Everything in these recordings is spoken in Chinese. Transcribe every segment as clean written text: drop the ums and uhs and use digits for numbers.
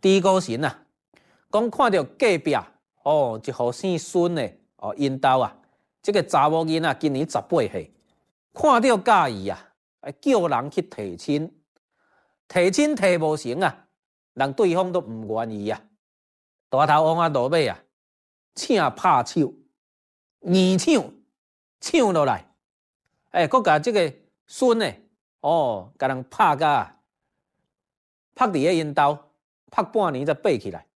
猪高神啊，讲看到隔壁哦，一户姓孙的哦，因兜啊，这个查某囡仔今年18岁，看到介意啊，叫人去提亲，提亲提无成啊，人对方都唔愿意啊。大头王啊，落尾啊，请拍手，硬抢落来，搁甲这个孙的哦，甲人拍甲拍伫个因兜，拍半年才爬起来。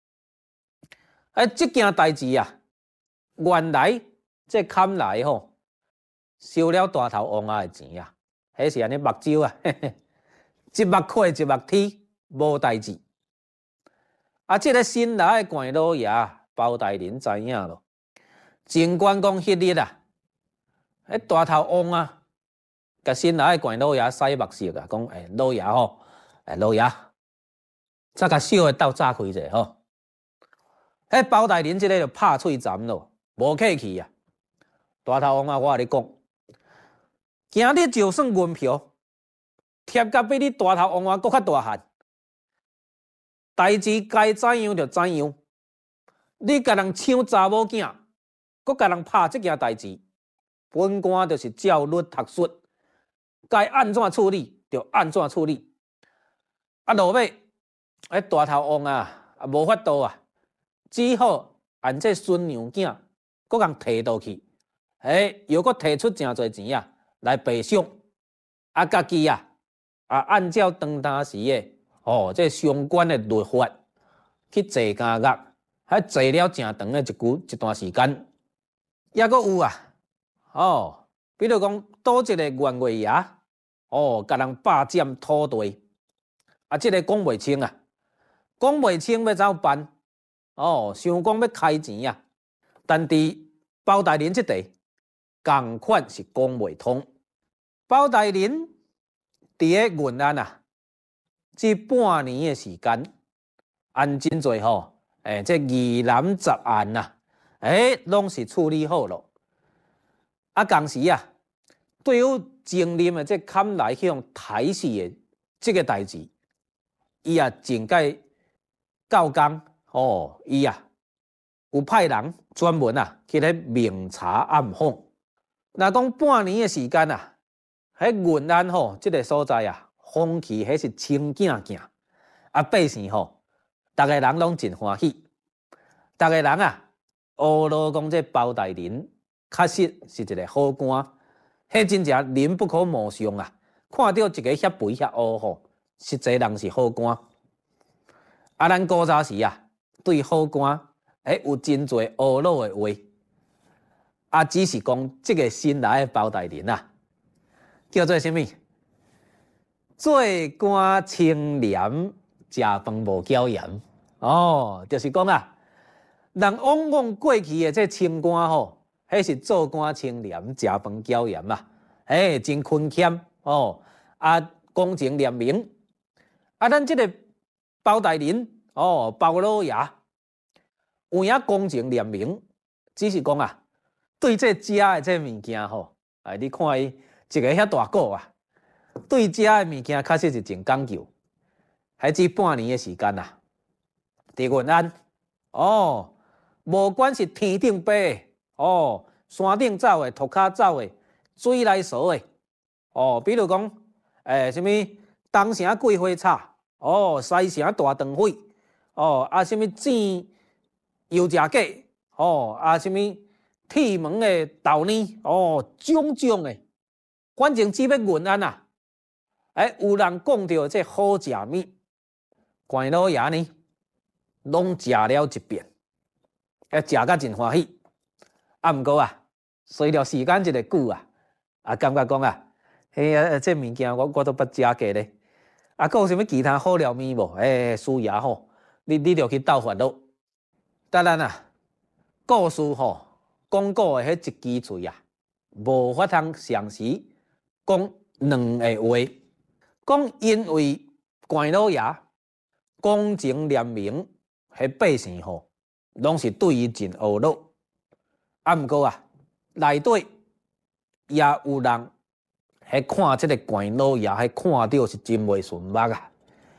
这件代志啊，原来这砍来吼，收了大头王啊的钱啊，迄是安尼目睭啊，一目亏一目铁，无代志。这个新来的关老爷包大人知影咯，尽管讲迄日啊，大头王啊，甲新来的关老爷使目色啊，讲老爷吼，老爷，再甲小的斗炸开者吼。包大人即个就拍喙斩咯，无客气啊！大头王啊，我甲你讲，今日就算银票贴甲比你大头王啊搁较大汉，代志该怎样就怎样。你甲人抢查某囝，搁甲人拍即件代志，本官就是照律读书，该安怎处理就安怎处理。落尾，大头王啊，无法度啊！只好按这孙娘囝，搁共摕倒去，又搁摕出真侪钱啊来赔偿，家己啊按照当时的这相关的律法去坐监狱，还坐了真长的一段时间，也搁有啊，比如讲倒一个员外爷，甲人霸占土地，这个讲袂清啊，讲袂清要怎么办？想讲要开钱啊，但伫包大人这地，共款是讲袂通。包大人伫个云安啊，这半年的时间，按真侪这疑难杂案啊，拢是处理好咯。同时啊，对于前任的这砍来去用抬死的这个代志，伊也真该教工。伊有派人专门去咧明察暗访。若讲半年的时间啊，云安这个所在啊，风气迄是清静静，百姓逐个人拢真欢喜，逐个人学咯讲这包大人确实是一个好官，迄真正人不可貌相啊！看到一个遐肥遐乌实际人是好官。咱古早时啊。对好官，有真侪懊恼的话，只是讲这个新来的包大人啊，叫做什么？做官清廉，食饭无骄盐。就是讲人往往过去的这清官迄是做官清廉，食饭骄盐嘛，真勤俭公正廉明。咱这个包大人。包老爷有影公正廉明，只是讲对这食的这物件你看伊一个遐大个对食的物件确实是真讲究。还只半年的时间伫云安无管是天顶飞的山顶走的、涂骹走的、水内扫的比如讲什么东城桂花叉西城大肠血。什么煎油炸鸡，什么铁门的豆泥，种种的，反正只要云安有人讲到这好食物，关老爷呢，拢食了一遍，食甲真欢喜。毋过随着时间一个久感觉讲这物件我都不食过咧。还有什么其他好料面无？输赢你就去斗法咯。当然故事讲古的迄一支嘴无法通详时讲两个话。讲因为关老爷公正廉明，百姓拢是对伊真懊恼。毋过内底也有人看这个关老爷看到是真袂顺目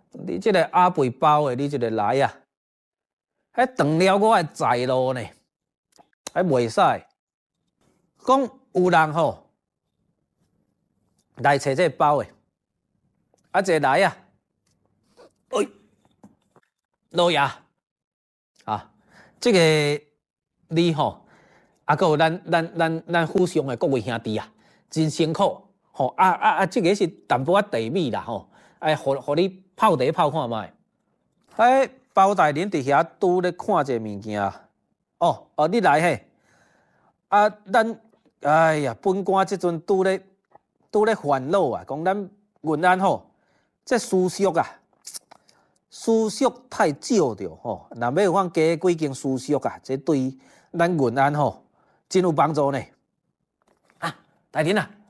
你这个阿肥包的，你这个来啊！还断了我的财路呢，还袂使。讲有人吼来找这包的，啊，一来啊，哎，老爷啊，这个你吼，啊，还有咱府上的各位兄弟啊，真辛苦吼！这个是淡薄仔地米啦吼，哎，互你泡茶泡看卖。哎，包大人伫遐拄咧看一个物件，你来嘿，啊，哎呀，本官即阵拄咧烦恼啊，讲咱云安吼，这书宿啊，书宿太少着吼，若要有法加几间书宿啊，这对咱云安吼真有帮助呢。啊，大人啊，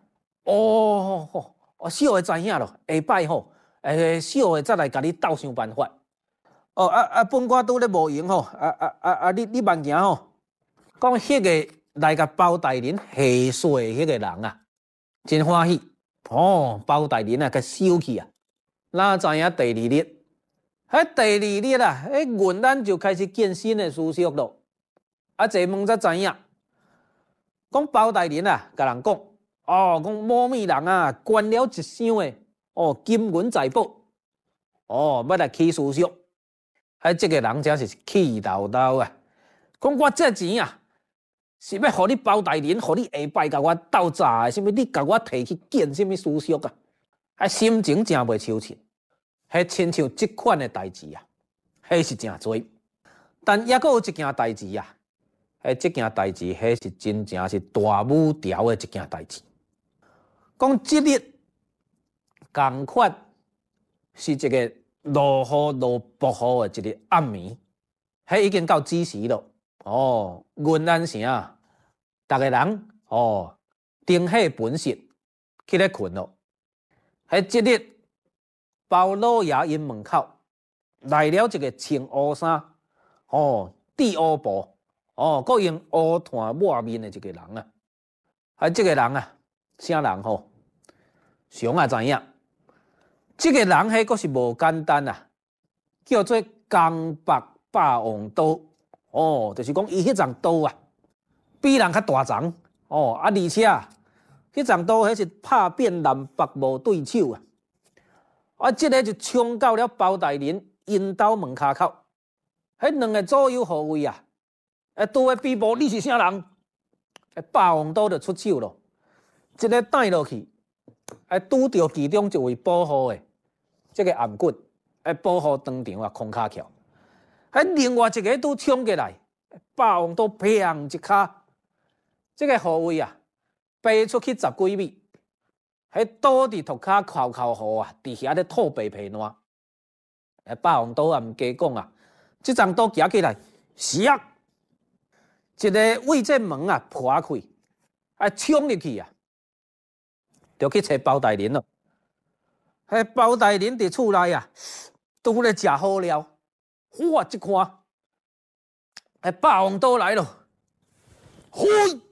小的知影咯，下摆吼，小的再来甲你斗想办法。本官拄咧无闲吼，你慢行吼。讲迄个来甲包大人下水迄个人啊，真欢喜包大人啊，甲收去啊。哪知影第二日，第二日啊，云南就开始建新的书宿咯。坐问才知影，讲包大人啊，甲人讲，讲某物人啊，捐了一箱的金银财宝，要来起书宿。这个人真是气叨叨啊！讲我这钱啊，是要互你包大人，互你下摆甲我斗诈的，什么你甲我摕去建什么书宿啊？心情真袂舒畅。亲像这款的代志啊，是真多。但也阁有一件代志啊，这件代志是真正是大武条的一件代志。讲即日共款是一个落雨落暴雨的一个暗暝，已经到子时咯。云安城逐个人灯火焚熄，去咧困咯。即日包老爷因门口来了一个穿乌衫、戴乌帽、搁用乌炭抹面的一个人啊。这个人啊，啥人吼？上也知影。这个人迄个是无简单啊，叫做江北霸王刀。就是讲伊迄张刀啊，比人较大张。而且迄张刀迄是拍遍南北无对手啊。这个就冲到了包大人因兜门骹口，迄两个左右护卫啊，拄个比步，你是啥人？霸王刀就出手咯，一个带落去，拄着其中一位保护的。这个暗棍保护当场啊，空骹翘。另外一个都冲过来，霸王刀砰一卡，这个护卫啊，飞出去10几米，倒伫涂骹哭哭雨啊，伫遐咧吐白皮烂。霸王刀啊，唔加讲啊，这张刀举起来，唰，一个为这门啊破开，冲入去啊，就去找包大人咯。包大人伫厝内啊，拄咧食好料，哇！一看，霸王刀来咯，嘿！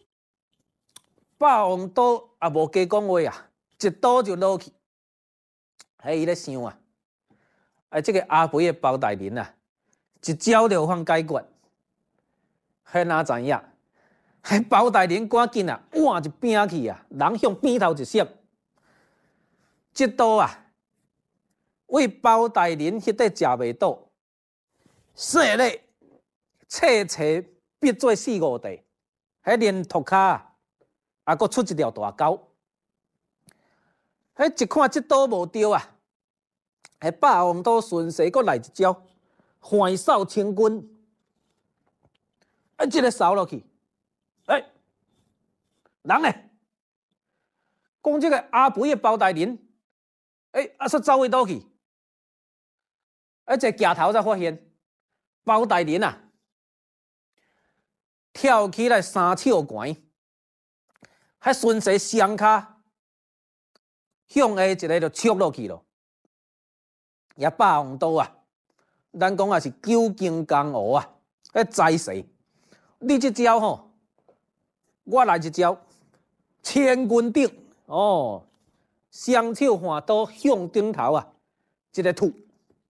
霸王刀也无加讲话啊，一刀就落去。伊咧想啊，这个阿肥的包大人啊，一招就有法解决。哪知影？包大人赶紧啊，换一边去啊，人向边头一闪，这刀啊！为包大人迄块食袂倒，说咧切切逼做4、5地，连涂骹搁出一条大沟。一看这刀无对啊，霸王刀顺势搁来一招，换扫清军，这个扫落去，人呢？讲这个阿肥的包大人，煞走去倒去？这镜头才发现，包大人啊，跳起来3尺悬，顺势双骹向下一个就戳落去咯。霸王刀啊，咱讲啊是九斤江湖啊，宰势。你这招吼，我来一招千钧顶双手换刀向顶头啊，一个吐。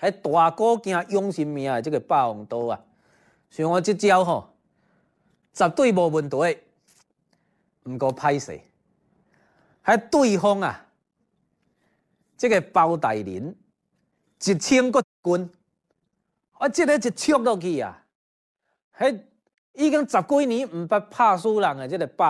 迄大股惊永性命的这个霸王刀啊，像我这招吼，绝对无问题。毋过歹势，迄对方啊，这个包大人1000个军，我这个一戳落去啊，迄已经10几年毋捌拍死人的这个霸